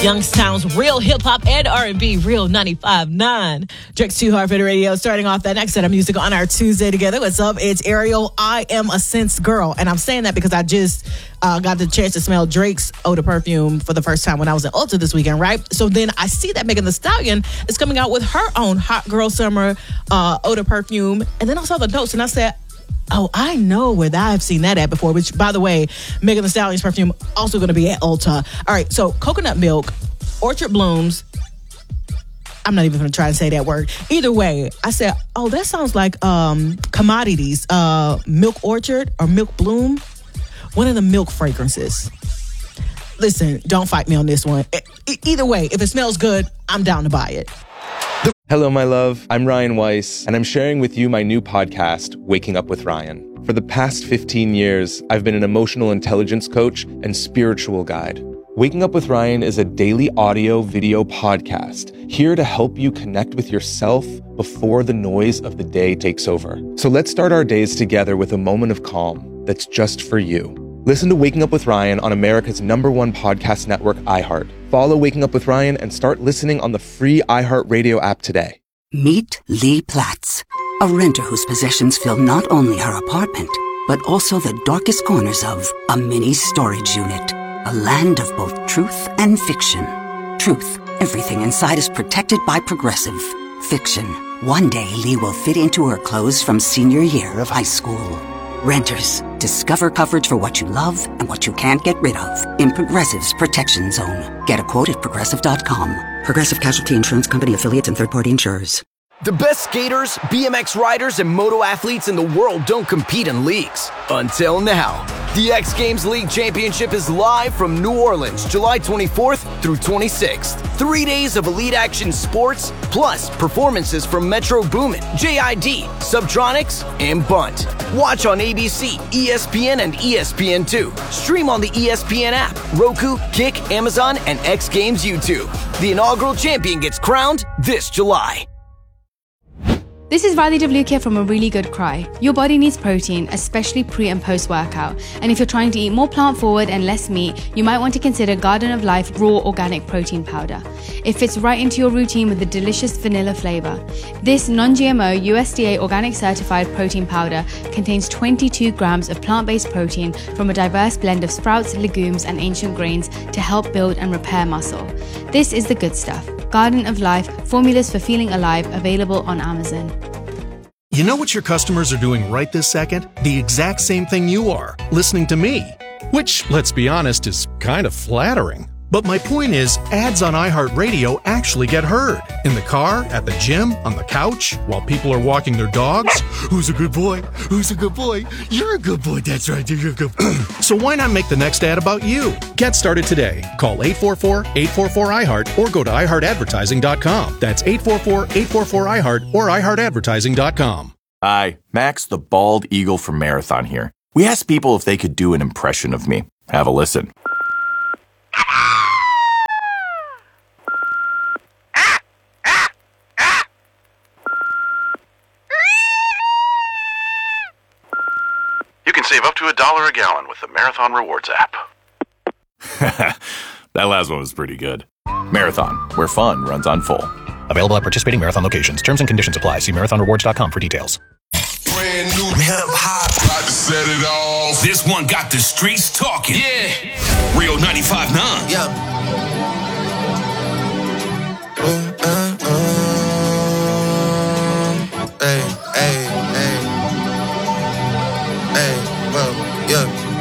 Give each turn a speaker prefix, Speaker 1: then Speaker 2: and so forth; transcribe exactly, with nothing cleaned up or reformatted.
Speaker 1: Youngstown's real hip-hop and R and B, Real ninety-five point nine. Drake's Too Hard for the Radio, starting off that next set of music on our Tuesday together. What's up? It's Ariel. I am a Sense girl. And I'm saying that because I just uh, got the chance to smell Drake's eau de perfume for the first time when I was at Ulta this weekend, right? So then I see that Megan Thee Stallion is coming out with her own Hot Girl Summer uh, eau de perfume. And then I saw the notes and I said, oh, I know where I've seen that at before, which, by the way, Megan Thee Stallion's perfume also going to be at Ulta. All right, so coconut milk, Orchard Blooms. I'm not even going to try and say that word. Either way, I said, oh, that sounds like um, commodities. Uh, milk Orchard or Milk Bloom. One of the milk fragrances. Listen, don't fight me on this one. E- either way, if it smells good, I'm down to buy it.
Speaker 2: Hello, my love. I'm Ryan Weiss, and I'm sharing with you my new podcast, Waking Up with Ryan. For the past fifteen years, I've been an emotional intelligence coach and spiritual guide. Waking Up with Ryan is a daily audio video podcast here to help you connect with yourself before the noise of the day takes over. So let's start our days together with a moment of calm that's just for you. Listen to Waking Up with Ryan on America's number one podcast network, iHeart. Follow Waking Up with Ryan and start listening on the free iHeartRadio app today.
Speaker 3: Meet Lee Platts, a renter whose possessions fill not only her apartment, but also the darkest corners of a mini storage unit. A land of both truth and fiction. Truth, everything inside is protected by Progressive. Fiction, one day Lee will fit into her clothes from senior year of high school. Renters, discover coverage for what you love and what you can't get rid of in Progressive's Protection Zone. Get a quote at Progressive dot com. Progressive Casualty Insurance Company affiliates and third-party insurers.
Speaker 4: The best skaters, B M X riders, and moto athletes in the world don't compete in leagues. Until now. The X Games League Championship is live from New Orleans, July twenty-fourth through twenty-sixth. Three days of elite action sports, plus performances from Metro Boomin, J I D, Subtronics, and Bunt. Watch on A B C, E S P N, and E S P N two. Stream on the E S P N app, Roku, Kick, Amazon, and X Games YouTube. The inaugural champion gets crowned this July.
Speaker 5: This is Riley W. here from A Really Good Cry. Your body needs protein, especially pre and post workout. And if you're trying to eat more plant forward and less meat, you might want to consider Garden of Life Raw Organic Protein Powder. It fits right into your routine with the delicious vanilla flavor. This non-G M O U S D A organic certified protein powder contains twenty-two grams of plant-based protein from a diverse blend of sprouts, legumes, and ancient grains to help build and repair muscle. This is the good stuff. Garden of Life, formulas for feeling alive, available on Amazon.
Speaker 6: You know what your customers are doing right this second? The exact same thing you are, listening to me. Which, let's be honest, is kind of flattering. But my point is, ads on iHeartRadio actually get heard. In the car, at the gym, on the couch, while people are walking their dogs. Who's a good boy? Who's a good boy? You're a good boy, that's right, you're a good boy. So why not make the next ad about you? Get started today. Call eight four four, eight four four, I heart or go to i heart advertising dot com. That's eight four four, eight four four, I heart or i heart advertising dot com.
Speaker 7: Hi, Max the Bald Eagle from Marathon here. We asked people if they could do an impression of me. Have a listen.
Speaker 8: You can save up to a dollar a gallon with the Marathon Rewards app.
Speaker 7: That last one was pretty good. Marathon, where fun runs on full.
Speaker 9: Available at participating Marathon locations. Terms and conditions apply. See marathon rewards dot com for details.
Speaker 10: Brand new hip hop, about to set it off.
Speaker 11: This one got the streets talking.
Speaker 10: Yeah.
Speaker 11: Real ninety-five point nine.
Speaker 10: Yeah. Uh, uh, uh. Hey, hey, hey. Hey.